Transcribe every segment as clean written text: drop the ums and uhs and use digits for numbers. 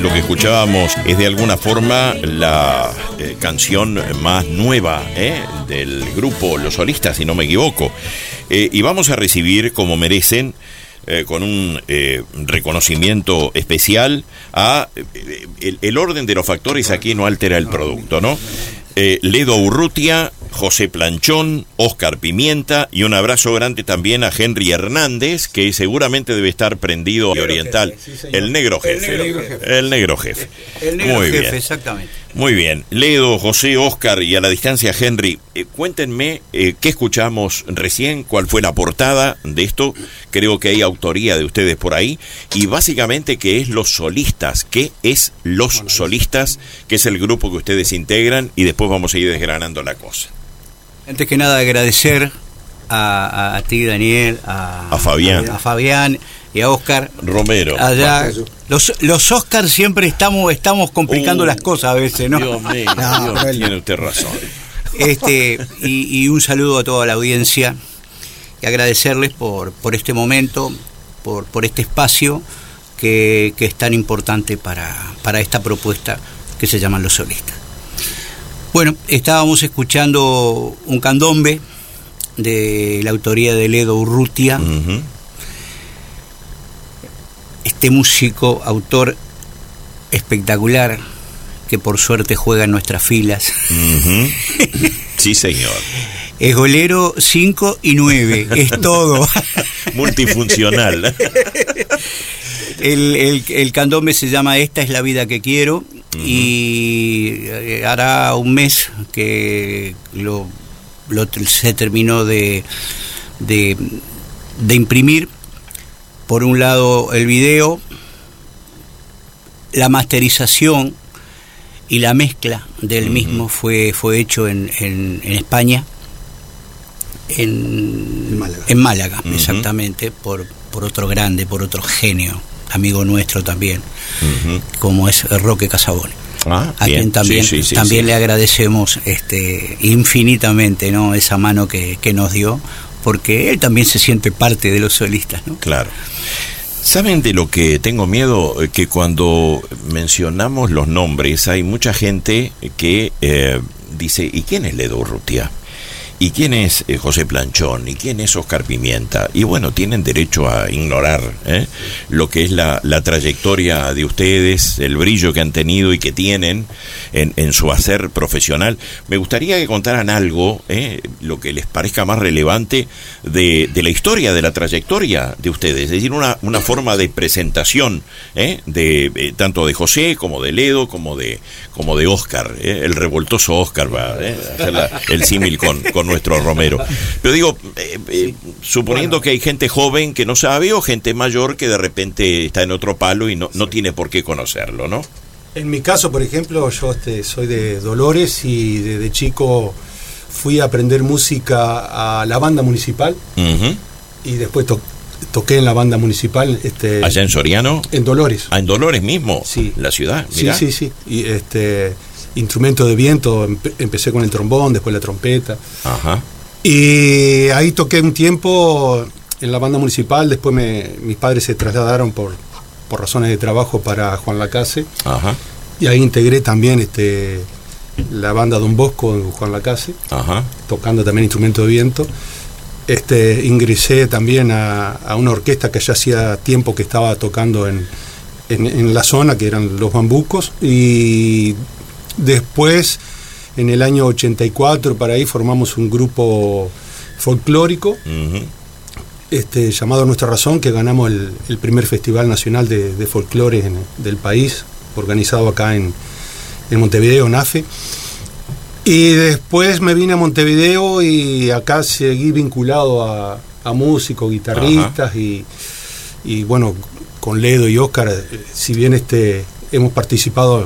Lo que escuchábamos es de alguna forma la canción más nueva del grupo Los Solistas, si no me equivoco. Y vamos a recibir, como merecen, con un reconocimiento especial a el orden de los factores aquí no altera el producto, ¿no? Ledo Urrutia, José Planchón, Óscar Pimienta, y un abrazo grande también a Henry Hernández, que seguramente debe estar prendido y oriental. Sí, el negro jefe. El negro jefe. El negro Muy jefe, bien. exactamente. Muy bien. Ledo, José, Óscar y a la distancia Henry, cuéntenme qué escuchamos recién, cuál fue la portada de esto. Creo que hay autoría de ustedes por ahí. Y básicamente, ¿qué es Los Solistas? ¿Qué es Los Solistas? Que es el grupo que ustedes integran, y después vamos a ir desgranando la cosa. Antes que nada, agradecer a ti, Daniel, a Fabián y a Óscar Romero. Allá, los Óscar siempre estamos complicando las cosas a veces, ¿no? Dios mío, tiene usted razón. Y un saludo a toda la audiencia y agradecerles por este momento, por este espacio que es tan importante para esta propuesta que se llama Los Solistas. Bueno, estábamos escuchando un candombe de la autoría de Ledo Urrutia. Uh-huh. Este músico, autor espectacular, que por suerte juega en nuestras filas. Uh-huh. Sí, señor. Es golero 5 y 9, es todo. Multifuncional. El candombe se llama Esta es la vida que quiero. Uh-huh. Y hará un mes que se terminó de imprimir. Por un lado el video, la masterización y la mezcla del mismo fue hecho en España, en Málaga, uh-huh. Exactamente, por otro grande, por otro genio, amigo nuestro también, uh-huh. Como es Roque Casabone. A quien también, sí. Le agradecemos infinitamente, ¿no?, esa mano que nos dio, porque él también se siente parte de Los Solistas, ¿no? Claro. ¿Saben de lo que tengo miedo? Que cuando mencionamos los nombres hay mucha gente que dice, ¿y quién es Ledo Urrutia? ¿Y quién es José Planchón? ¿Y quién es Óscar Pimienta? Y bueno, tienen derecho a ignorar lo que es la trayectoria de ustedes, el brillo que han tenido y que tienen en su hacer profesional. Me gustaría que contaran algo, lo que les parezca más relevante de la historia, de la trayectoria de ustedes. Es decir, una forma de presentación de tanto de José como de Ledo como de Óscar, el revoltoso Óscar va a hacer el símil con nuestro Romero. Pero digo, suponiendo que hay gente joven que no sabe, o gente mayor que de repente está en otro palo y no tiene por qué conocerlo, ¿no? En mi caso, por ejemplo, yo soy de Dolores y desde chico fui a aprender música a la banda municipal. Uh-huh. Y después toqué en la banda municipal. ¿Allá en Soriano? En Dolores. ¿Ah, en Dolores mismo? Sí. ¿La ciudad? Mirá. Sí. Y instrumento de viento, empecé con el trombón, después la trompeta. Ajá. Y ahí toqué un tiempo en la banda municipal, después mis padres se trasladaron por razones de trabajo para Juan Lacase. Ajá. Y ahí integré también la banda Don Bosco en Juan Lacase. Ajá. Tocando también instrumento de viento. Ingresé también a una orquesta que ya hacía tiempo que estaba tocando en la zona, que eran Los Bambucos, y después, en el año 84, para ahí formamos un grupo folclórico, uh-huh. Llamado Nuestra Razón, que ganamos el primer Festival Nacional de Folclore del país, organizado acá en Montevideo, NAFE. Y después me vine a Montevideo y acá seguí vinculado a músicos, guitarristas, y bueno, con Ledo y Óscar, si bien hemos participado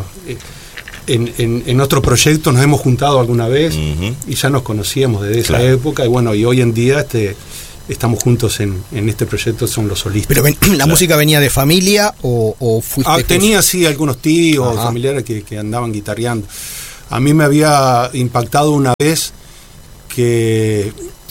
en otro proyecto, nos hemos juntado alguna vez, uh-huh. Y ya nos conocíamos desde esa época, y bueno, y hoy en día estamos juntos en este proyecto, son Los Solistas. ¿Pero la música venía de familia o fuiste? Tenía sí algunos tíos, ajá, familiares que andaban guitarreando. A mí me había impactado una vez que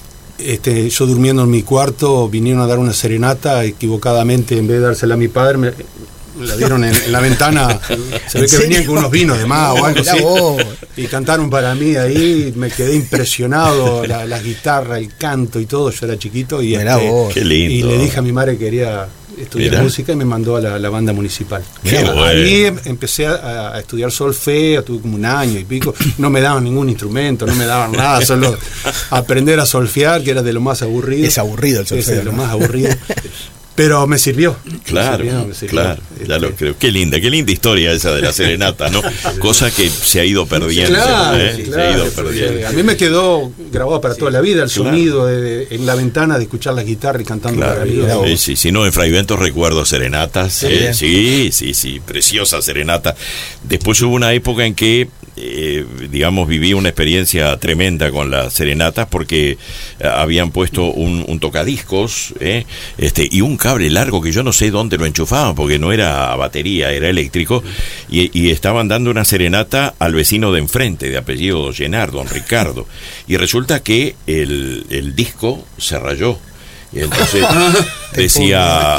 yo durmiendo en mi cuarto, vinieron a dar una serenata equivocadamente, en vez de dársela a mi padre, la dieron en la ventana. Se ve que venían con unos vinos de más o algo así. Y cantaron para mí ahí, me quedé impresionado, la guitarra, el canto y todo. Yo era chiquito y, Qué lindo. Y le dije a mi madre que quería estudiar música y me mandó a la banda municipal. Ahí empecé a estudiar solfeo, tuve como 1 año y pico. No me daban ningún instrumento, no me daban nada, solo aprender a solfear, que era de lo más aburrido. Es aburrido el solfeo. Es de lo más aburrido. Pero me sirvió. Claro, me sirvió. Claro, ya lo creo. Qué linda historia esa de la serenata, ¿no? Cosa que se ha ido perdiendo. Claro, se ha ido perdiendo. A mí me quedó grabado para toda la vida el sonido en la ventana de escuchar la guitarra y cantando para mí. Si no, en Fray Bentos recuerdo serenatas. Sí, preciosa serenata. Después hubo una época en que digamos, viví una experiencia tremenda con las serenatas porque habían puesto un tocadiscos y un cable largo que yo no sé dónde lo enchufaban porque no era a batería, era eléctrico, y estaban dando una serenata al vecino de enfrente, de apellido Llenar, don Ricardo, y resulta que el disco se rayó. Y entonces decía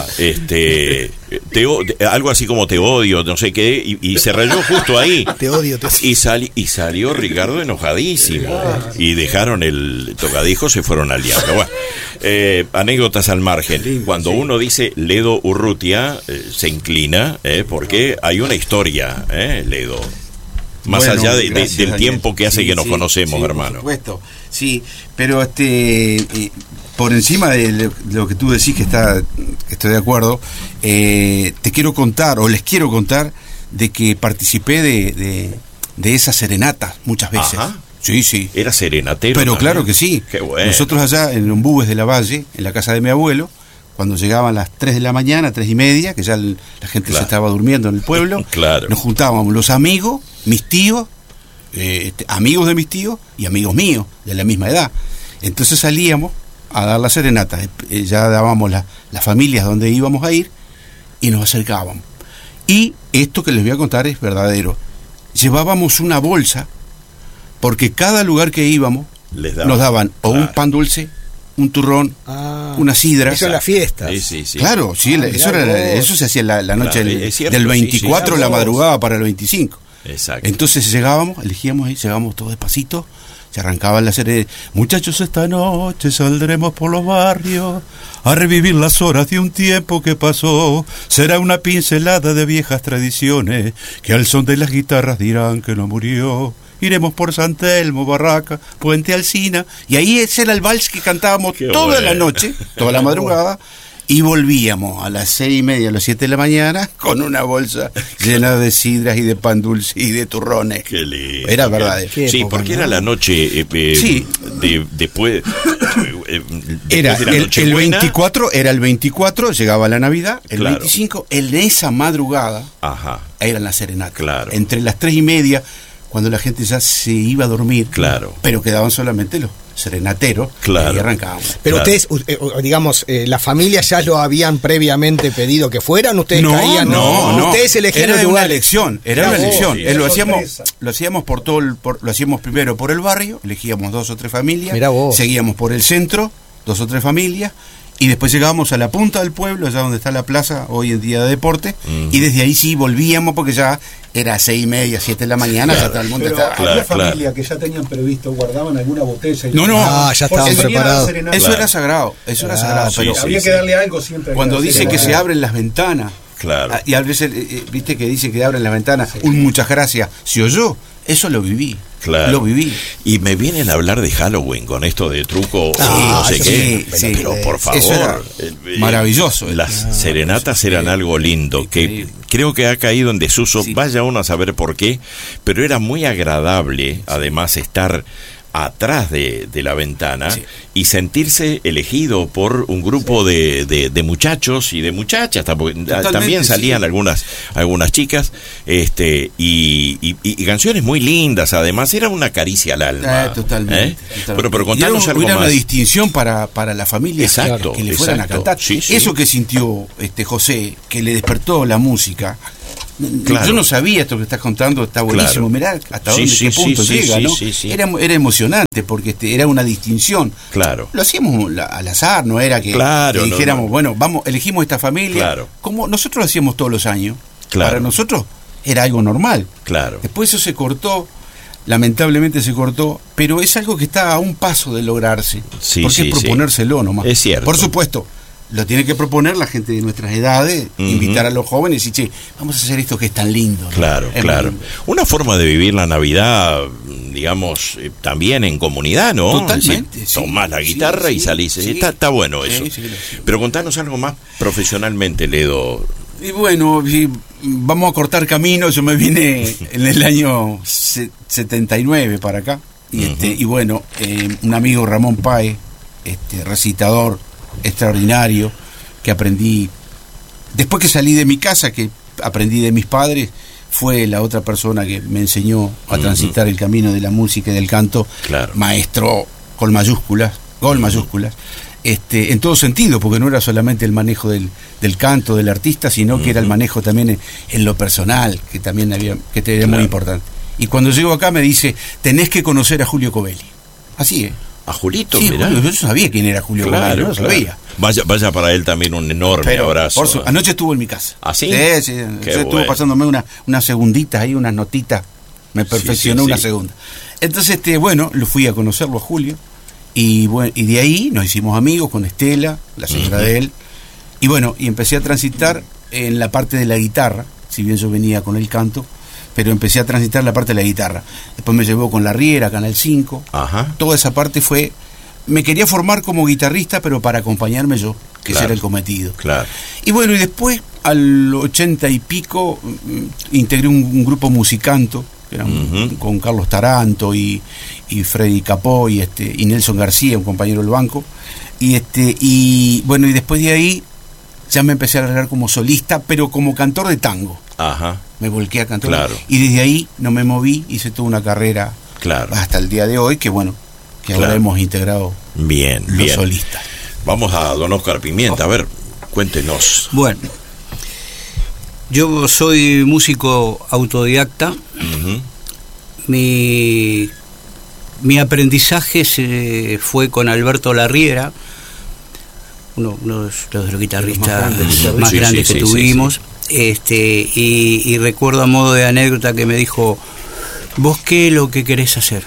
algo así como te odio, no sé qué, y se rayó justo ahí. Te odio. Y salió Ricardo enojadísimo. Y dejaron el tocadiscos, se fueron al diablo. Bueno, anécdotas al margen. Cuando uno dice Ledo Urrutia, se inclina, porque hay una historia, Ledo. Más allá del tiempo que hace que nos conocemos, hermano. Por supuesto, sí, pero por encima de lo que tú decís que estoy de acuerdo, te quiero contar, o les quiero contar, de que participé de esas serenatas muchas veces. Ajá. Sí. Era serenatero. Pero también. claro que sí. Qué bueno. Nosotros allá en Ombúes de la Valle, en la casa de mi abuelo, cuando llegaban las 3 de la mañana, 3:30, que ya la gente se estaba durmiendo en el pueblo, nos juntábamos los amigos, mis tíos, amigos de mis tíos y amigos míos de la misma edad. Entonces salíamos a dar la serenata, ya dábamos las familias donde íbamos a ir y nos acercábamos. Y esto que les voy a contar es verdadero. Llevábamos una bolsa porque cada lugar que íbamos nos daban o un pan dulce, un turrón, una sidra. Eso es la fiesta. Sí. Claro, sí, eso se hacía la noche del 24, la madrugada para el 25. Exacto. Entonces llegábamos, elegíamos ahí, llegábamos todo despacito, se arrancaban las series. Muchachos, esta noche saldremos por los barrios a revivir las horas de un tiempo que pasó. Será una pincelada de viejas tradiciones que al son de las guitarras dirán que no murió. Iremos por San Telmo, Barraca, Puente Alsina, y ahí ese era el vals que cantábamos toda la noche, toda la madrugada, y volvíamos a las 6:30, a las 7 de la mañana, con una bolsa llena de sidras y de pan dulce y de turrones. Qué lindo. Era verdad. Sí, porque era la noche después. Era el 24, era el 24, llegaba la Navidad, el 25, en esa madrugada, eran las serenatas. Claro. Entre las 3:30, cuando la gente ya se iba a dormir, pero quedaban solamente los serenateros, y arrancábamos. Pero ustedes, digamos, la familia ya lo habían previamente pedido que fueran, ustedes caían. No, ustedes elegían era el lugar. una elección, Sí, lo hacíamos lo hacíamos primero por el barrio, elegíamos 2 o 3 familias, seguíamos por el centro, 2 o 3 familias, y después llegábamos a la punta del pueblo, allá donde está la plaza, hoy en día de deporte, y desde ahí sí volvíamos, porque ya era 6:30, 7 de la mañana, ya todo el mundo estaba. Había familia que ya tenían previsto, guardaban alguna botella. Ya estaban preparados. Eso era sagrado, pero había que darle algo siempre. Cuando dice que se abren las ventanas, y a veces, viste que dice que abren las ventanas, muchas gracias, se oyó, eso lo viví. Lo viví. Y me vienen a hablar de Halloween con esto de truco no sé qué. Pero por favor, maravilloso. Las serenatas eran algo lindo, que creo que ha caído en desuso, vaya uno a saber por qué, pero era muy agradable, además, estar atrás de la ventana y sentirse elegido por un grupo de muchachos y de muchachas, también salían algunas chicas, y canciones muy lindas, además era una caricia al alma. Totalmente. Pero contanos algo más. Una distinción para la familia que le fueran a cantar. Eso que sintió José, que le despertó la música, Yo no sabía esto que estás contando, está buenísimo. Mirá hasta qué punto llega, ¿no? Sí. Era emocionante porque era una distinción. Claro. Lo hacíamos al azar, no era que dijéramos, bueno, elegimos esta familia. Claro. Como nosotros lo hacíamos todos los años. Claro. Para nosotros era algo normal. Claro. Después eso se cortó, lamentablemente se cortó, pero es algo que está a un paso de lograrse. Porque es proponérselo nomás. Es cierto. Por supuesto. Lo tiene que proponer la gente de nuestras edades, invitar a los jóvenes y decir, che, vamos a hacer esto que es tan lindo, ¿no? Claro. Una forma de vivir la Navidad, digamos, también en comunidad, ¿no? Totalmente. Tomás la guitarra y salís. Está bueno eso. Pero contanos algo más profesionalmente, Ledo. Y bueno, vamos a cortar camino. Yo me vine en el año 79 para acá. Y bueno, un amigo, Ramón Páez, recitador extraordinario, que aprendí después que salí de mi casa, que aprendí de mis padres, fue la otra persona que me enseñó a transitar el camino de la música y del canto. Maestro con mayúsculas, en todo sentido, porque no era solamente el manejo del canto del artista, sino que era el manejo también en lo personal, que también era muy importante. Y cuando llego acá me dice, tenés que conocer a Julio Covelli. Así es. A Julito, sí, mirá. Yo sabía quién era Julio Covelli, no lo sabía. Vaya para él también un enorme abrazo. Anoche estuvo en mi casa. ¿Ah, sí? Sí. Estuvo pasándome unas segunditas ahí, unas notitas. Me perfeccionó una segunda. Entonces, bueno, lo fui a conocerlo a Julio. Y de ahí nos hicimos amigos con Estela, la señora de él. Y bueno, y empecé a transitar en la parte de la guitarra, si bien yo venía con el canto. Pero empecé a transitar la parte de la guitarra. Después me llevó con La Riera, Canal 5. Toda esa parte me quería formar como guitarrista, pero para acompañarme yo, que ese era el cometido. Y bueno, y después, al 80 y pico, integré un grupo musicanto, que era con Carlos Taranto y Freddy Capó y Nelson García, un compañero del banco. Y bueno, y después de ahí ya me empecé a largar como solista, pero como cantor de tango. Me volqué a cantar. Y desde ahí no me moví, hice toda una carrera hasta el día de hoy, que bueno, que ahora hemos integrado los solistas. Vamos a don Oscar Pimienta, a ver, cuéntenos. Bueno, yo soy músico autodidacta. Mi aprendizaje fue con Alberto La Riera, uno de los guitarristas más grandes que tuvimos. Y recuerdo a modo de anécdota que me dijo, ¿vos qué es lo que querés hacer?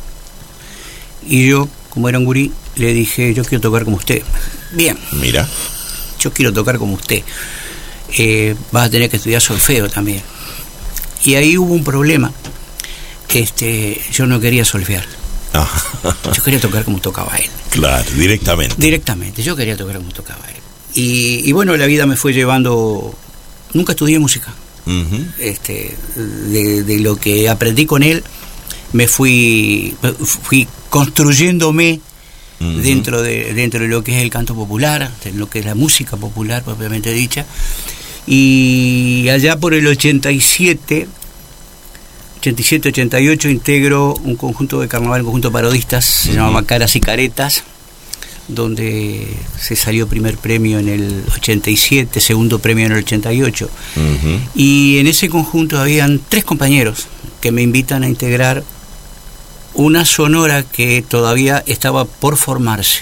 Y yo, como era un gurí, le dije, yo quiero tocar como usted. Bien. Mira. Yo quiero tocar como usted. Vas a tener que estudiar solfeo también. Y ahí hubo un problema. Yo no quería solfear. Yo quería tocar como tocaba él. Claro, directamente. Yo quería tocar como tocaba él. Y bueno, la vida me fue llevando. Nunca estudié música. De lo que aprendí con él, me fui construyéndome dentro de lo que es el canto popular, de lo que es la música popular propiamente dicha. Y allá por el 87, 88 integro un conjunto de carnaval, un conjunto de parodistas, se llamaba Caras y Caretas, donde se salió primer premio en el 87, segundo premio en el 88. Y en ese conjunto habían 3 compañeros que me invitan a integrar una sonora que todavía estaba por formarse.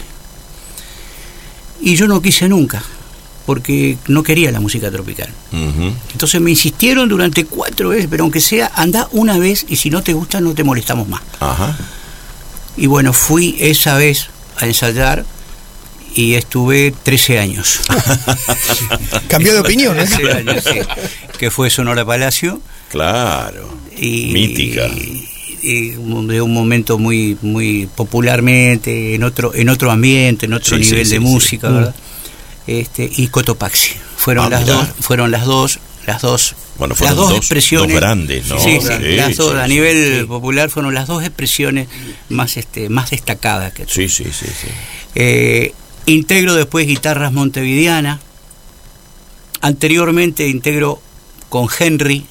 Y yo no quise nunca, porque no quería la música tropical. Entonces me insistieron durante 4 veces, pero aunque sea, anda una vez y si no te gusta no te molestamos más. Y bueno, fui esa vez a ensayar y estuve 13 años. Cambió de opinión, ¿eh? 13 años, sí, que fue Sonora Palacio. Claro. Mítica. Y de un momento muy muy popularmente, en otro ambiente, en otro nivel de música, ¿verdad? Y Cotopaxi. Fueron las dos expresiones. Dos grandes, ¿no? Sí, las dos, a nivel popular fueron las dos expresiones más destacadas que tuve. Sí. Integro después Guitarras Montevideana. Anteriormente integro con Henry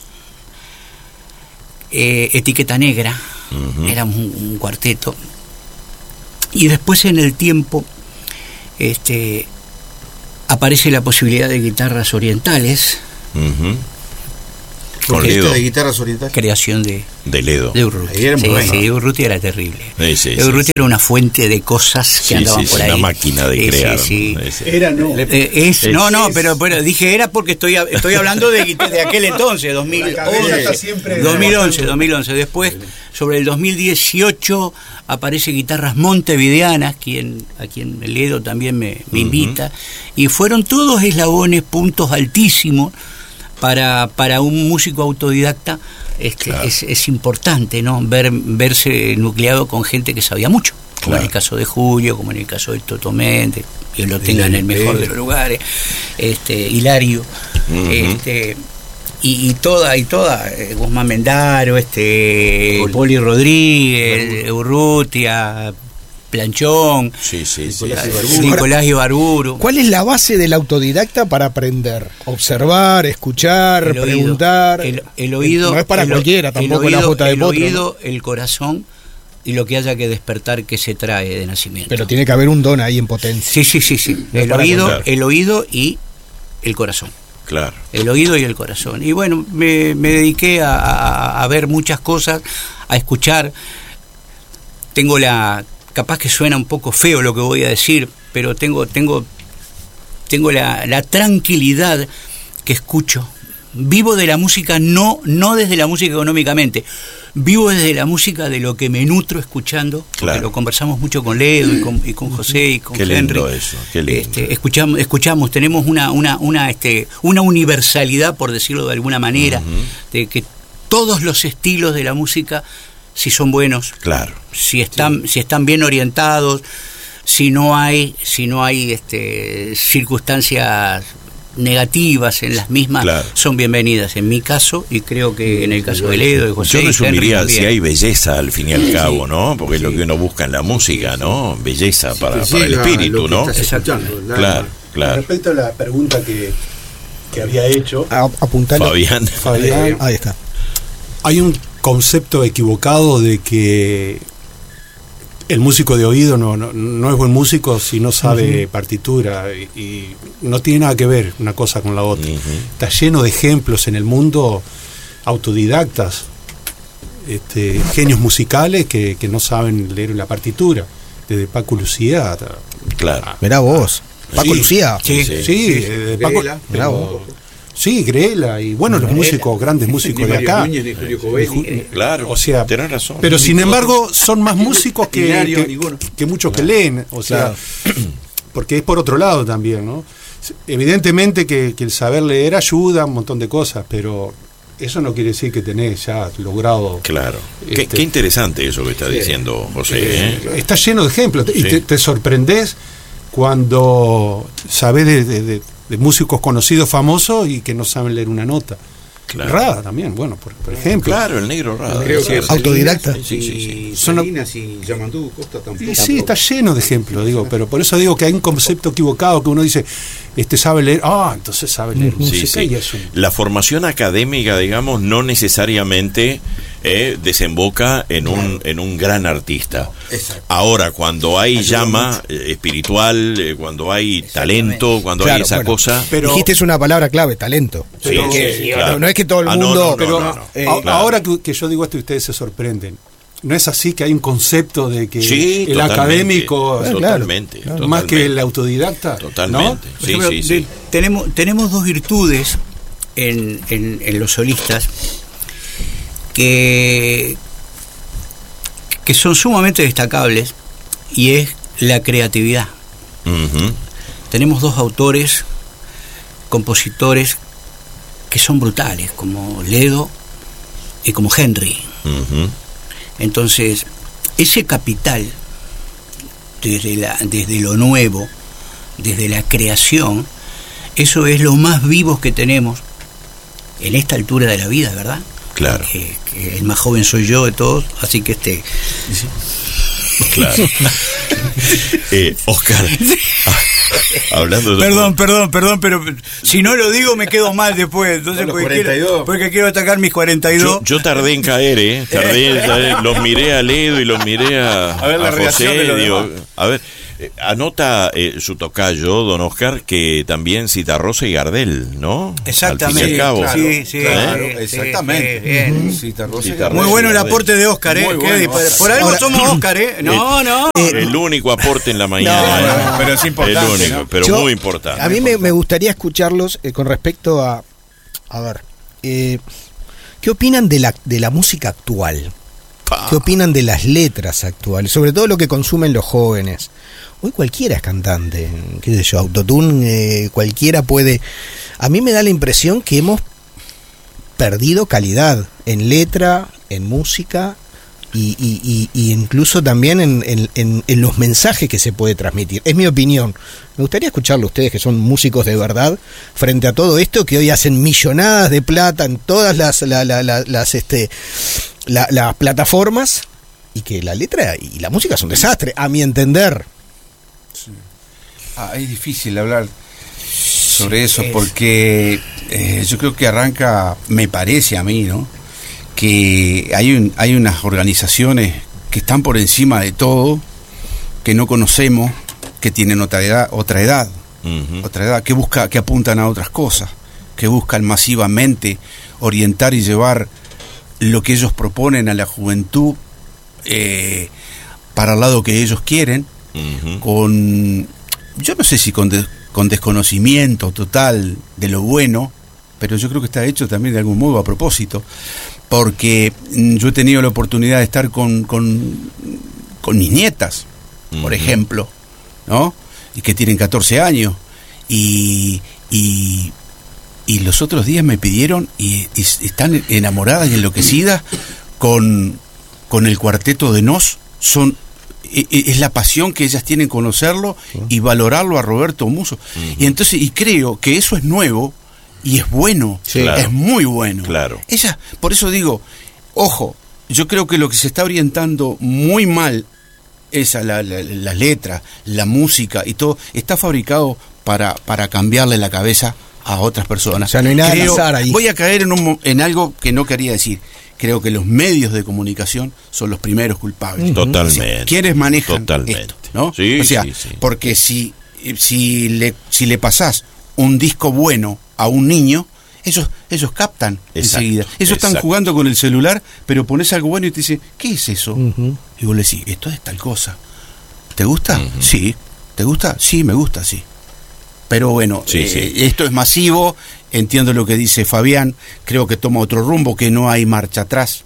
Etiqueta Negra. Éramos un cuarteto. Y después en el tiempo aparece la posibilidad de guitarras orientales, Con Ledo. De guitarras orientales. Creación de Ledo. De Urrutia. Sí, Urrutia era terrible. Urrutia era una fuente de cosas que andaban por ahí. Una máquina de crear. Era no. Pero dije era porque estoy hablando de aquel entonces, 2011. Después, sobre el 2018, aparece Guitarras Montevideanas, a quien Ledo también me invita, y fueron todos eslabones, puntos altísimos para un músico autodidacta. Claro. Es importante, ¿no? Verse nucleado con gente que sabía mucho, como en el caso de Julio, como en el caso de Toto Méndez, que lo tenga en el mejor de los lugares, Hilario, y toda Guzmán Mendaro, Poli Rodríguez, Urrutia, Planchón, Nicolás Ibarburu. ¿Cuál es la base del autodidacta para aprender? Observar, escuchar, preguntar. El oído. No es para cualquiera, tampoco la bota de potro. El oído, el corazón y lo que haya que despertar que se trae de nacimiento. Pero tiene que haber un don ahí en potencia. Sí. El oído y el corazón. Claro. El oído y el corazón. Y bueno, me dediqué a ver muchas cosas, a escuchar. Capaz que suena un poco feo lo que voy a decir, pero tengo la tranquilidad que escucho. Vivo de la música, no desde la música económicamente, vivo desde la música de lo que me nutro escuchando, porque lo conversamos mucho con Ledo y con José y con Henry. Lindo eso, qué lindo. Escuchamos, tenemos una universalidad, por decirlo de alguna manera, de que todos los estilos de la música, si son buenos, claro, si están bien orientados, si no hay circunstancias negativas en las mismas, son bienvenidas en mi caso, y creo que en el caso de Ledo, de José. Yo resumiría si hay belleza al fin y al cabo, ¿no? Porque es lo que uno busca en la música, ¿no? Belleza para el espíritu, ¿no? Claro. Respecto a la pregunta que había hecho, apuntale. Fabián, ahí está. Hay un concepto equivocado de que el músico de oído no es buen músico si no sabe partitura, y no tiene nada que ver una cosa con la otra. Está lleno de ejemplos en el mundo, autodidactas, genios musicales que no saben leer la partitura, desde Paco Lucía mirá vos, Paco Lucía. Sí, Paco, mirá vos. Sí, Grela y bueno, los músicos, grandes músicos de acá. Claro, o sea, tenés razón. Pero sin embargo son más músicos que muchos que leen, o sea, porque es por otro lado también, ¿no? Evidentemente que el saber leer ayuda a un montón de cosas, pero eso no quiere decir que tenés ya logrado. Claro. Qué interesante eso que está diciendo José. Está lleno de ejemplos y te sorprendés cuando sabés de músicos conocidos, famosos, y que no saben leer una nota. Rada también, bueno, por ejemplo. Claro, el negro Rada. Creo que autodidacta. Salinas y Yamandú Costa tampoco. Sí, está lleno de ejemplos, digo, pero por eso digo que hay un concepto equivocado, que uno dice, sabe leer, entonces sabe leer música. Y eso. La formación académica, digamos, no necesariamente desemboca en un gran artista. Exacto. Ahora, cuando hay llama espiritual, cuando hay talento, cuando hay esa cosa. Pero dijiste es una palabra clave, talento. Claro. No es que todo el mundo. Ahora que yo digo esto y ustedes se sorprenden. No es así, que hay un concepto de que el académico totalmente, más que el autodidacta. Totalmente. ¿no? Sí. Tenemos dos virtudes en los solistas que son sumamente destacables, y es la creatividad. Tenemos dos autores, compositores, que son brutales, como Ledo y como Henry. Entonces, ese capital, desde lo nuevo, desde la creación, eso es lo más vivo que tenemos en esta altura de la vida, ¿verdad? Claro. Que el más joven soy yo de todos, así que Claro. Oscar, hablando de... Perdón, pero si no lo digo me quedo mal después. Entonces, porque quiero atacar mis 42. Yo tardé en caer, Los miré a Ledo y los miré a ver la José. reacción de los demás. A ver, Anota su tocayo, don Oscar, que también Citarrosa y Gardel, ¿no? Exactamente. Al fin y al cabo. Claro, exactamente. Citarrosa. Muy bueno el aporte de Oscar, ¿eh? Bueno. Por algo somos Oscar, ¿eh? No. El único aporte en la mañana. No, pero es importante. El único, ¿no? pero muy importante. A mí me gustaría escucharlos con respecto a ver, ¿qué opinan de la música actual? ¿Qué opinan de las letras actuales? Sobre todo lo que consumen los jóvenes. Hoy cualquiera es cantante, qué sé yo, autotune, cualquiera puede. A mí me da la impresión que hemos perdido calidad en letra, en música y incluso también en los mensajes que se puede transmitir. Es mi opinión. Me gustaría escucharlo ustedes, que son músicos de verdad, frente a todo esto, que hoy hacen millonadas de plata en todas las plataformas, y que la letra y la música es un desastre, a mi entender. Sí. Es difícil hablar sobre eso porque yo creo que arranca, me parece a mí, ¿no?, que hay unas organizaciones que están por encima de todo, que no conocemos, que tienen otra edad, que apuntan a otras cosas, que buscan masivamente orientar y llevar lo que ellos proponen a la juventud para el lado que ellos quieren, yo no sé si con desconocimiento total de lo bueno, pero yo creo que está hecho también de algún modo a propósito, porque yo he tenido la oportunidad de estar con mis nietas, por ejemplo, ¿no?, y que tienen 14 años, y los otros días me pidieron, y están enamoradas y enloquecidas con el Cuarteto de Nos. Es la pasión que ellas tienen conocerlo y valorarlo a Roberto Musso. Y entonces, y creo que eso es nuevo y es bueno, claro, es muy bueno. Claro. Ella, por eso digo, ojo, yo creo que lo que se está orientando muy mal es las letras, la música y todo, está fabricado para cambiarle la cabeza a otras personas. O sea, no hay nada de azar ahí. Voy a caer en algo que no quería decir. Creo que los medios de comunicación son los primeros culpables. Totalmente. ¿Quiénes manejan Totalmente. esto? ¿No? Sí, o sea, sí. porque si le pasás un disco bueno a un niño, ellos captan enseguida. Ellos están jugando con el celular, pero pones algo bueno y te dicen, ¿qué es eso? Y vos le decís, esto es tal cosa. ¿Te gusta? Sí. ¿Te gusta? Sí, me gusta, sí. Pero bueno, esto es masivo, entiendo lo que dice Fabián, creo que toma otro rumbo, que no hay marcha atrás.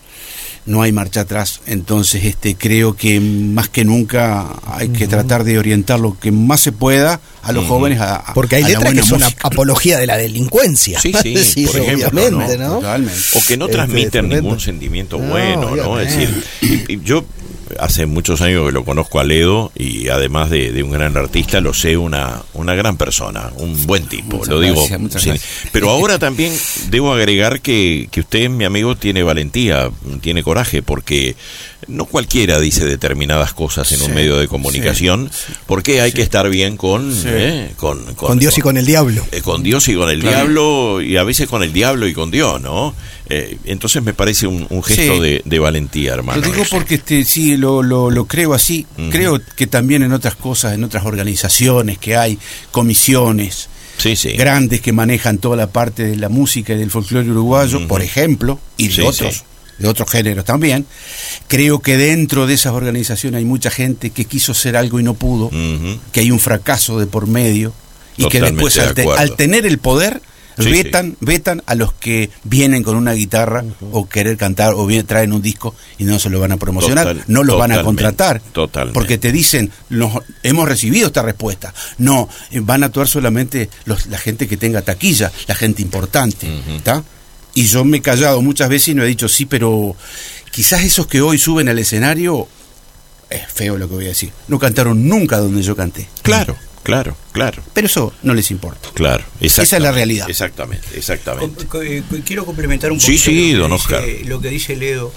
Entonces creo que más que nunca hay que tratar de orientar lo que más se pueda a los jóvenes porque hay letras que son apología de la delincuencia. Sí, por ejemplo, obviamente, ¿no? Totalmente. O que no transmiten ningún sentimiento bueno, ¿no? Es decir, yo hace muchos años que lo conozco a Ledo, y además de un gran artista, lo sé una gran persona, un buen tipo, muchas gracias. Pero ahora también debo agregar que usted, mi amigo, tiene valentía, tiene coraje, porque no cualquiera dice determinadas cosas en un medio de comunicación, porque hay que estar bien con Dios y con el diablo. Con Dios y con el diablo, y a veces con el diablo y con Dios, ¿no? Entonces me parece un gesto de valentía, hermano. Lo digo porque lo creo así. Creo que también en otras cosas, en otras organizaciones que hay, comisiones grandes que manejan toda la parte de la música y del folclore uruguayo, por ejemplo, y de otros géneros también. Creo que dentro de esas organizaciones hay mucha gente que quiso ser algo y no pudo, que hay un fracaso de por medio, y que después al tener el poder vetan a los que vienen con una guitarra o querer cantar, o bien traen un disco y no se lo van a promocionar, no los van a contratar, porque te dicen, hemos recibido esta respuesta, no, van a actuar solamente la gente que tenga taquilla, la gente importante, ¿está? Y yo me he callado muchas veces y no he dicho, sí, pero quizás esos que hoy suben al escenario, es feo lo que voy a decir, no cantaron nunca donde yo canté. Claro. Pero eso no les importa. Claro, esa es la realidad. Exactamente. Quiero complementar un poco don Oscar, lo que dice Ledo.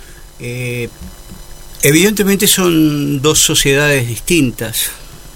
Evidentemente son dos sociedades distintas.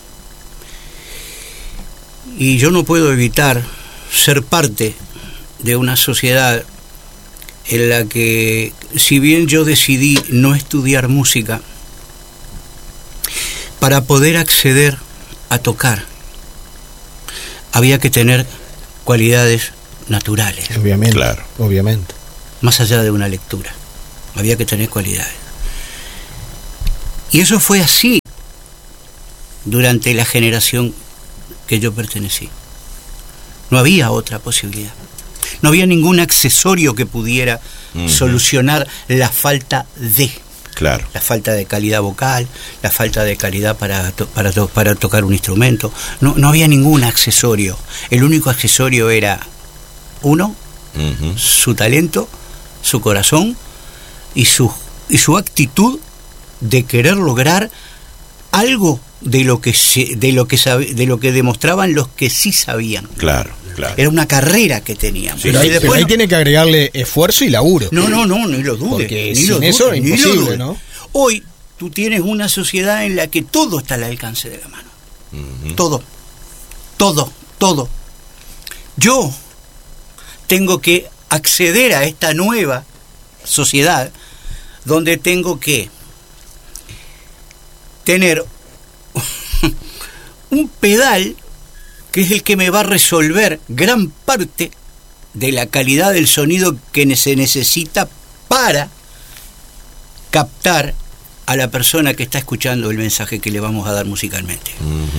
Y yo no puedo evitar ser parte de una sociedad en la que, si bien yo decidí no estudiar música, para poder acceder a tocar había que tener cualidades naturales. Obviamente, claro, obviamente. Más allá de una lectura, había que tener cualidades. Y eso fue así durante la generación que yo pertenecí. No había otra posibilidad. No había ningún accesorio que pudiera solucionar la falta de. Claro. La falta de calidad vocal, la falta de calidad para tocar un instrumento. No había ningún accesorio. El único accesorio era uno, su talento, su corazón y su actitud de querer lograr algo de lo que demostraban los que sí sabían. Claro, claro. Era una carrera que tenían. Sí, pero ahí tiene que agregarle esfuerzo y laburo. No, ni lo dudes. Porque sin eso es imposible, ¿no? Hoy tú tienes una sociedad en la que todo está al alcance de la mano. Todo. Yo tengo que acceder a esta nueva sociedad donde tengo que tener un pedal que es el que me va a resolver gran parte de la calidad del sonido que se necesita para captar a la persona que está escuchando el mensaje que le vamos a dar musicalmente.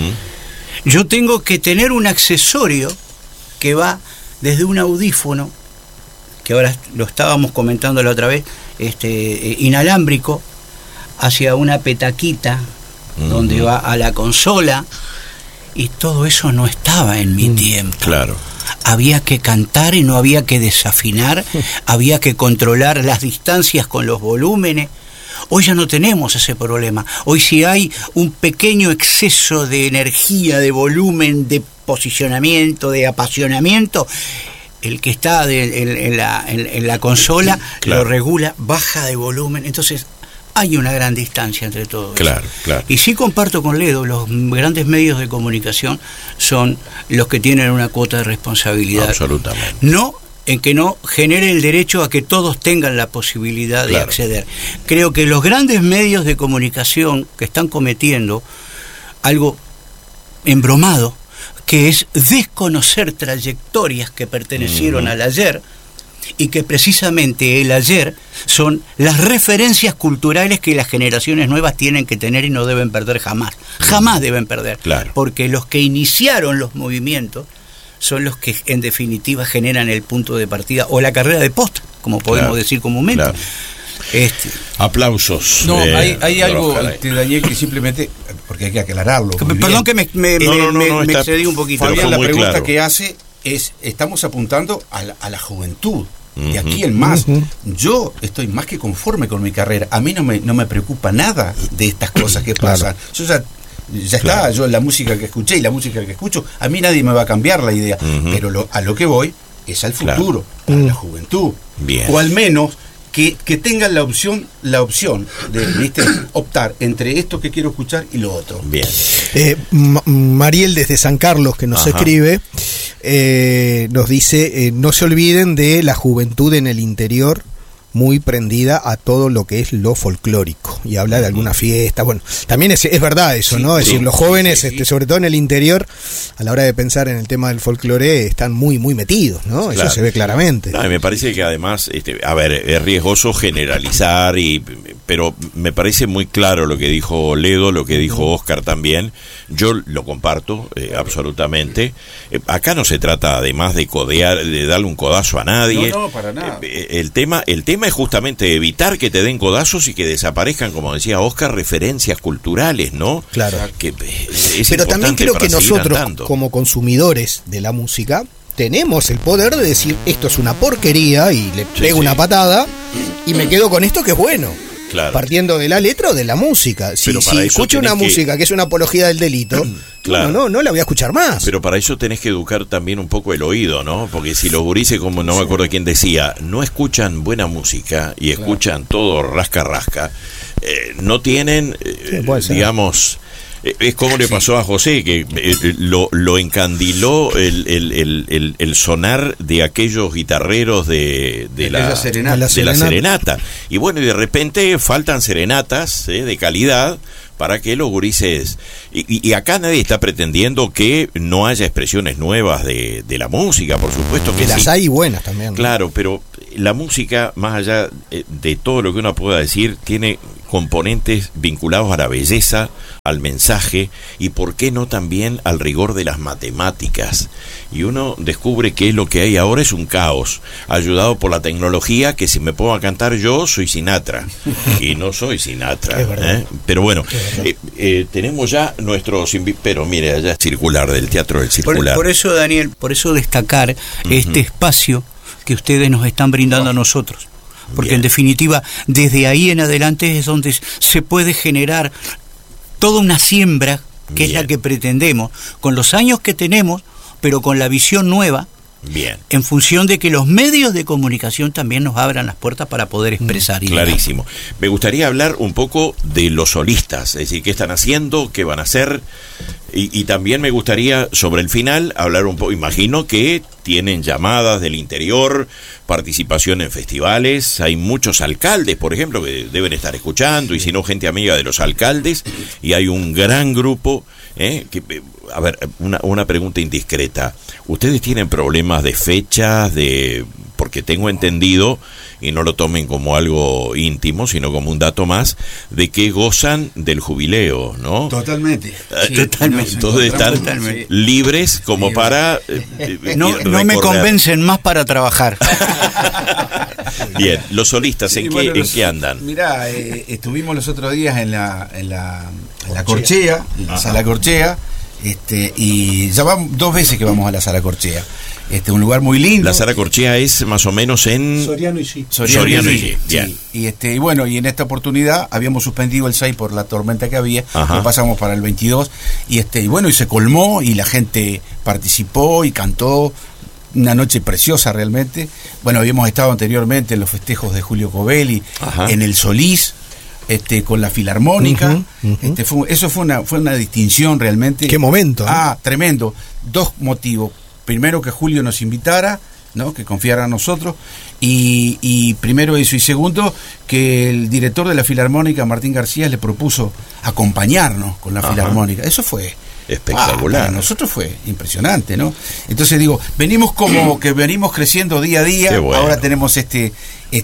Yo tengo que tener un accesorio que va desde un audífono, que ahora lo estábamos comentando la otra vez, inalámbrico, hacia una petaquita donde va a la consola, y todo eso no estaba en mi tiempo. Claro. Había que cantar y no había que desafinar, había que controlar las distancias con los volúmenes. Hoy ya no tenemos ese problema. Hoy si hay un pequeño exceso de energía, de volumen, de posicionamiento, de apasionamiento, el que está en la consola lo regula, baja de volumen. Entonces hay una gran distancia entre todo eso. Claro. Y sí comparto con Ledo, los grandes medios de comunicación son los que tienen una cuota de responsabilidad. Absolutamente. No en que no genere el derecho a que todos tengan la posibilidad de acceder. Creo que los grandes medios de comunicación que están cometiendo algo embromado, que es desconocer trayectorias que pertenecieron al ayer, y que precisamente el ayer son las referencias culturales que las generaciones nuevas tienen que tener y no deben perder jamás. Jamás deben perder. Claro. Porque los que iniciaron los movimientos son los que en definitiva generan el punto de partida o la carrera de posta, como podemos decir comúnmente. Claro. Aplausos. No, hay algo, Daniel, que simplemente, porque hay que aclararlo. Perdón que me excedí un poquito. Fabián, la pregunta que hace es, estamos apuntando a la juventud. Y aquí el más. Yo estoy más que conforme con mi carrera. A mí no me preocupa nada de estas cosas que pasan. Yo ya está, yo la música que escuché y la música que escucho, a mí nadie me va a cambiar la idea. Pero a lo que voy es al futuro, a la juventud. Bien. O al menos que tengan la opción de optar entre esto que quiero escuchar y lo otro. Bien. Mariel desde San Carlos, que nos escribe, nos dice, no se olviden de la juventud en el interior, muy prendida a todo lo que es lo folclórico, y habla de alguna fiesta. Bueno, también es verdad eso, ¿no? Es decir, los jóvenes, sobre todo en el interior, a la hora de pensar en el tema del folclore, están muy metidos, ¿no? Claro. Eso se ve claramente. No, me parece que además, a ver, es riesgoso generalizar, pero me parece muy claro lo que dijo Ledo, lo que dijo Oscar también. Yo lo comparto absolutamente. Acá no se trata además de codear, de darle un codazo a nadie. No, para nada. El tema es justamente evitar que te den codazos y que desaparezcan, como decía Oscar, referencias culturales, ¿no? Claro. Pero también creo que nosotros, como consumidores de la música, tenemos el poder de decir, esto es una porquería, y le pego una patada y me quedo con esto que es bueno. Claro. Partiendo de la letra o de la música. Si escucho una música que es una apología del delito, no la voy a escuchar más. Pero para eso tenés que educar también un poco el oído, ¿no? Porque si los gurises, como no me acuerdo quién decía, no escuchan buena música y escuchan todo rasca, no tienen, digamos... Es como le pasó a José, que lo encandiló el sonar de aquellos guitarreros de la serenata. Y bueno, y de repente faltan serenatas de calidad para que los gurises... Y acá nadie está pretendiendo que no haya expresiones nuevas de la música, por supuesto que las sí. hay buenas también, ¿no? Claro, pero la música, más allá de todo lo que uno pueda decir, tiene componentes vinculados a la belleza, al mensaje y por qué no también al rigor de las matemáticas. Y uno descubre que lo que hay ahora es un caos, ayudado por la tecnología, que si me pongo a cantar yo soy Sinatra y no soy Sinatra, pero bueno, tenemos ya nuestros pero mire, allá es Circular, del Teatro del Circular. Por eso, Daniel, por eso destacar este espacio que ustedes nos están brindando a nosotros. Porque en definitiva, desde ahí en adelante es donde se puede generar toda una siembra, que es la que pretendemos, con los años que tenemos, pero con la visión nueva, en función de que los medios de comunicación también nos abran las puertas para poder expresar. Clarísimo. Me gustaría hablar un poco de los solistas, es decir, qué están haciendo, qué van a hacer, y también me gustaría, sobre el final, hablar un poco, imagino que tienen llamadas del interior, participación en festivales, hay muchos alcaldes, por ejemplo, que deben estar escuchando, y si no, gente amiga de los alcaldes, y hay un gran grupo, a ver, una pregunta indiscreta, ¿ustedes tienen problemas de fechas, porque tengo entendido, y no lo tomen como algo íntimo, sino como un dato más, de que gozan del jubileo, ¿no? Totalmente. Totalmente. Entonces están libres como para... no me convencen más para trabajar. Bien, los solistas, ¿en qué andan? Mirá, estuvimos los otros días en la Corchea, en la Sala Corchea, y ya van 2 veces que vamos a la Sala Corchea. Un lugar muy lindo. La Sala Corchea es más o menos en... Soriano y sí. Soriano y sí, bien. Y bueno, y en esta oportunidad habíamos suspendido el 6 por la tormenta que había, lo pasamos para el 22, y bueno, y se colmó, y la gente participó y cantó, una noche preciosa realmente. Bueno, habíamos estado anteriormente en los festejos de Julio Covelli, en el Solís, con la Filarmónica. Eso fue una distinción realmente. Qué momento, ¿eh? Tremendo. 2 motivos. Primero, que Julio nos invitara, ¿no? Que confiara en nosotros, y primero eso, y segundo, que el director de la Filarmónica, Martín García, le propuso acompañarnos con la Filarmónica. Eso fue espectacular. Para nosotros fue impresionante, ¿no? Entonces digo, venimos creciendo día a día. Bueno. Ahora tenemos este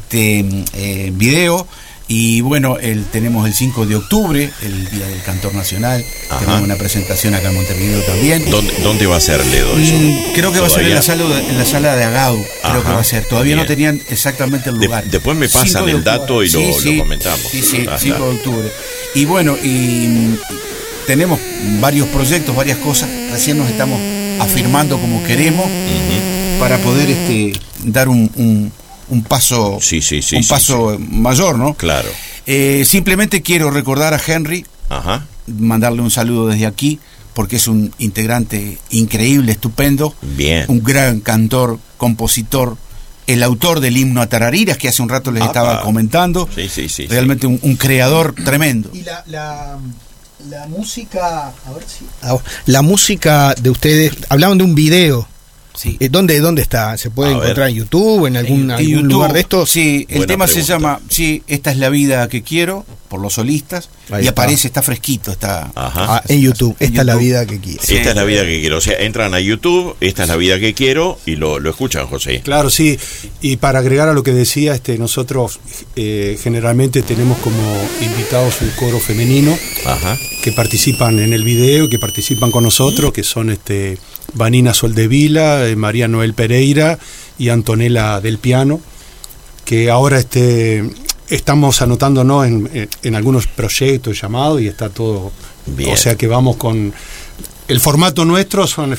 video. Y bueno, tenemos el 5 de octubre, el Día del Cantor Nacional. Tenemos una presentación acá en Montevideo también. ¿Dónde va a ser, Ledo? Creo que va a ser en la sala de Agau. Creo que va a ser. Todavía no tenían exactamente el lugar. Después me pasan el dato y lo comentamos. Sí, 5 de octubre. Y bueno, tenemos varios proyectos, varias cosas. Recién nos estamos afirmando como queremos para poder dar un paso, paso mayor, ¿no? Claro. Simplemente quiero recordar a Henry, mandarle un saludo desde aquí, porque es un integrante increíble, estupendo, un gran cantor, compositor, el autor del himno a Tarariras, que hace un rato les estaba comentando, realmente un creador tremendo. Y la música, a ver si... La música de ustedes, hablaban de un video. Sí. ¿Dónde está? ¿Se puede encontrar en YouTube, en algún lugar de estos? Sí, el tema se llama Esta es la vida que quiero, por los solistas, y aparece, está fresquito, está en YouTube, Esta es la vida que quiero. Esta es la vida que quiero, o sea, entran a YouTube, Esta es la vida que quiero, y lo escuchan, José. Claro, sí, y para agregar a lo que decía, nosotros generalmente tenemos como invitados un coro femenino que participan en el video, que participan con nosotros, que son Vanina Soldevila, María Noel Pereira y Antonella del piano, que ahora estamos anotándonos en algunos proyectos llamados, y está todo bien. O sea que vamos con el formato nuestro, son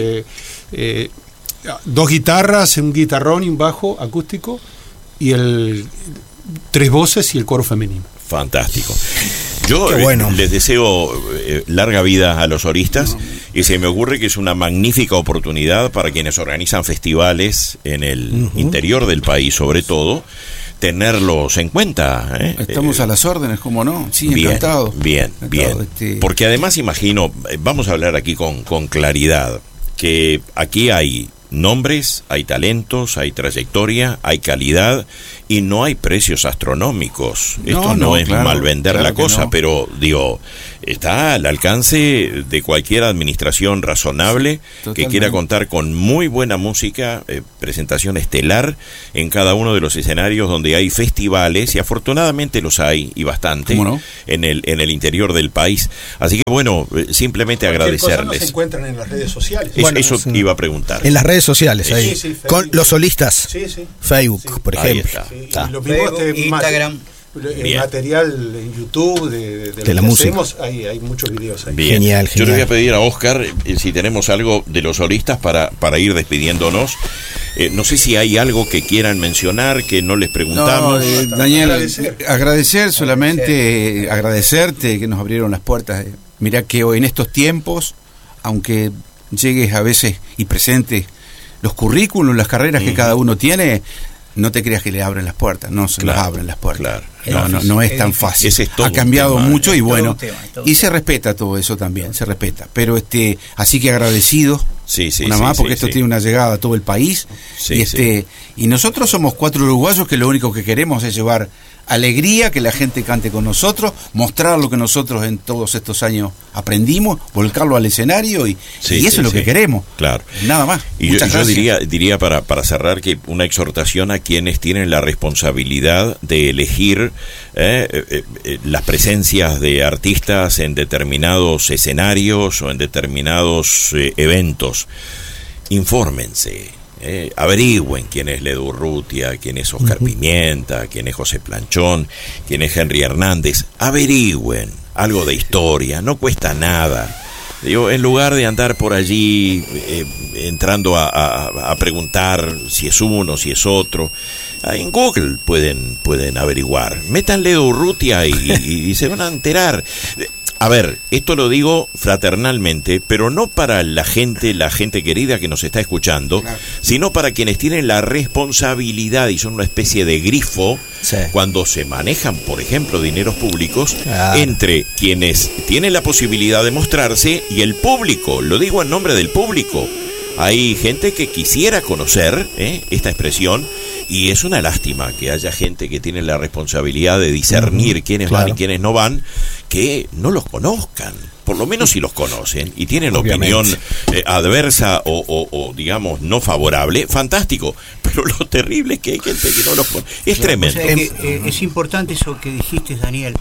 2 guitarras, un guitarrón y un bajo acústico, y 3 voces y el coro femenino. Fantástico. Yo les deseo larga vida a los solistas, y se me ocurre que es una magnífica oportunidad para quienes organizan festivales en el interior del país, sobre todo, tenerlos en cuenta. Estamos a las órdenes, ¿cómo no? Sí, bien, encantado. Bien. Porque además imagino, vamos a hablar aquí con claridad, que aquí hay nombres, hay talentos, hay trayectoria, hay calidad y no hay precios astronómicos. Esto no es mal vender la cosa, pero digo, está al alcance de cualquier administración razonable. Totalmente. Que quiera contar con muy buena música, presentación estelar en cada uno de los escenarios donde hay festivales, y afortunadamente los hay, y bastante, ¿cómo no? en el interior del país. Así que bueno, simplemente agradecerles. Se encuentran en las redes sociales. Eso sí. Iba a preguntar. En las redes sociales, ahí. Sí, con los solistas. Sí. Facebook, por ejemplo. Lo mismo Instagram. El material en YouTube de la música. Hay muchos videos ahí. Bien. Genial. Yo le voy a pedir a Oscar si tenemos algo de los solistas para ir despidiéndonos. No sé si hay algo que quieran mencionar, que no les preguntamos. No, Daniel, agradecer solamente, agradecerte que nos abrieron las puertas. Mirá que hoy en estos tiempos, aunque llegues a veces y presentes los currículos, las carreras que cada uno tiene, no te creas que le abren las puertas, no se las abren las puertas. No es tan fácil. Ha cambiado mucho y bueno, y se respeta todo eso también, se respeta. Pero así que agradecidos, nada más, porque esto tiene una llegada a todo el país. Y nosotros somos 4 uruguayos que lo único que queremos es llevar alegría, que la gente cante con nosotros, mostrar lo que nosotros en todos estos años aprendimos, volcarlo al escenario y eso es lo que queremos. Claro. Nada más. Y yo diría para cerrar que una exhortación a quienes tienen la responsabilidad de elegir las presencias de artistas en determinados escenarios o en determinados eventos. Infórmense. Averigüen quién es Ledo Urrutia, quién es Oscar Pimienta, quién es José Planchón, quién es Henry Hernández. Averigüen algo de historia, no cuesta nada. Digo, en lugar de andar por allí entrando a preguntar si es uno, si es otro, en Google pueden averiguar. Metan Ledo Urrutia y se van a enterar. A ver, esto lo digo fraternalmente, pero no para la gente querida que nos está escuchando, sino para quienes tienen la responsabilidad y son una especie de grifo cuando se manejan, por ejemplo, dineros públicos, entre quienes tienen la posibilidad de mostrarse y el público. Lo digo en nombre del público. Hay gente que quisiera conocer esta expresión, y es una lástima que haya gente que tiene la responsabilidad de discernir quiénes van y quiénes no van, que no los conozcan. Por lo menos si los conocen y tienen opinión adversa o digamos no favorable, fantástico. Pero lo terrible es que hay gente que no los conoce. Es tremendo. O sea, es importante eso que dijiste, Daniel,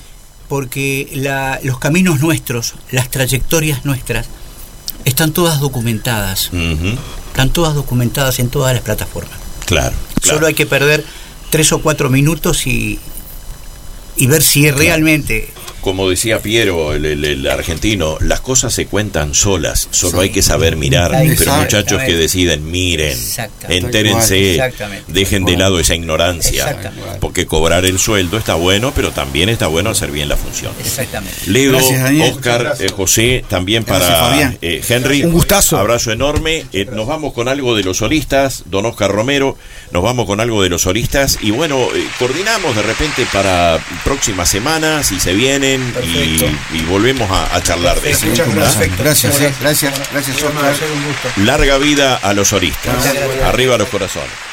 porque los caminos nuestros, las trayectorias nuestras, están todas documentadas. Están todas documentadas en todas las plataformas. Claro. Solo hay que perder 3 o 4 minutos y ver si realmente... Como decía Piero, el argentino, las cosas se cuentan solas, solo hay que saber mirar. Pero muchachos que deciden, miren, entérense, dejen de lado esa ignorancia, porque cobrar el sueldo está bueno, pero también está bueno hacer bien la función. Ledo, Oscar, José, también para Henry, un gustazo. Abrazo enorme. Nos vamos con algo de los solistas, don Oscar Romero, nos vamos con algo de los solistas y bueno, coordinamos de repente para próximas semanas, si se vienen. Y volvemos a charlar de eso. Gracias. Larga vida a los solistas. Arriba los corazones.